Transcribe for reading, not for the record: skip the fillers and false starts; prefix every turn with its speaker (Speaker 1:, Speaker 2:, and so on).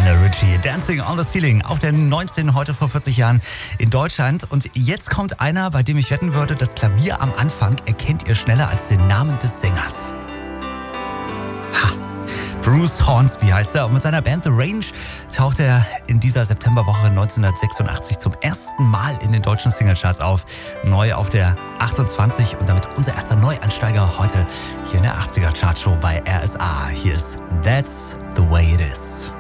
Speaker 1: Lionel Richie, Dancing on the Ceiling, auf der 19, heute vor 40 Jahren in Deutschland. Und jetzt kommt einer, bei dem ich wetten würde, das Klavier am Anfang erkennt ihr schneller als den Namen des Sängers. Ha! Bruce Hornsby heißt er und mit seiner Band The Range taucht er in dieser Septemberwoche 1986 zum ersten Mal in den deutschen Singlecharts auf. Neu auf der 28 und damit unser erster Neuansteiger heute hier in der 80er Chartshow bei RSA. Hier ist That's the Way It Is.